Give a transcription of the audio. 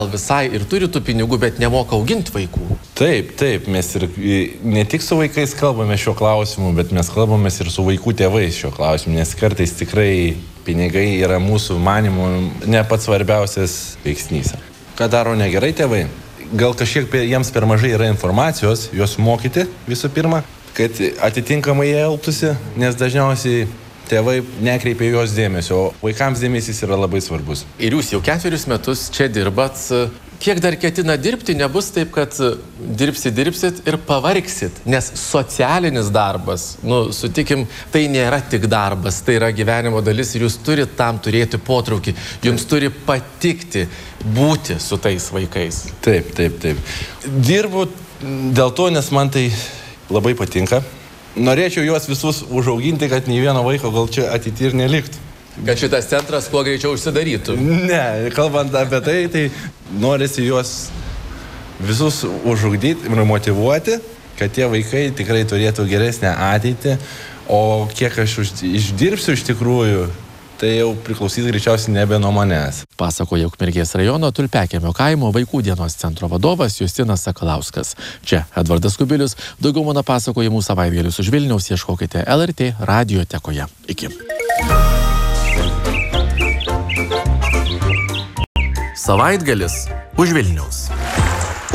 visai ir turi tų pinigų, bet nemoka auginti vaikų. Taip, mes ir ne tik su vaikais kalbame šiuo klausimu, bet mes kalbame ir su vaikų tėvais šiuo klausimu, nes kartais tikrai pinigai yra mūsų manimų ne pats svarbiausias veiksnys. Ką daro negerai tėvai? Gal kažkiek jiems per mažai yra informacijos, juos mokyti visų pirma, kad atitinkamai jie elgtųsi, nes dažniausiai tėvai nekreipia juos dėmesio, o vaikams dėmesys yra labai svarbus. Ir jūs jau 4 metus čia dirbat. Kiek dar ketina dirbti, nebus taip, kad dirbsit ir pavargsit, nes socialinis darbas, sutikim, tai nėra tik darbas, tai yra gyvenimo dalis ir jūs turite tam turėti potraukį, jums turi patikti būti su tais vaikais. Taip. Dirbu dėl to, nes man tai labai patinka. Norėčiau juos visus užauginti, kad nei vieno vaiko gal čia ateity ir neliktų. Kad šitas centras kuo greičiau užsidarytų. Ne, kalbant apie tai norisi juos visus užugdyti ir motyvuoti, kad tie vaikai tikrai turėtų geresnę ateitį, o kiek aš išdirbsiu iš tikrųjų, tai jau priklausys greičiausiai nebe nuo manęs. Pasakoja Ukmergės rajono Tulpiakiemio kaimo vaikų dienos centro vadovas Justinas Sakalauskas. Čia Edvardas Kubilius. Daugiau mano pasakojimų savaitgalius už Vilniaus ieškokite LRT radiotekoje. Iki. Savaitgalis už Vilniaus.